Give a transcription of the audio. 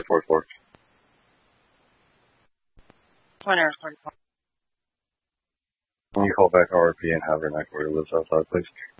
44. One Air 44. Can you call back RP and have her next where he lives outside, please?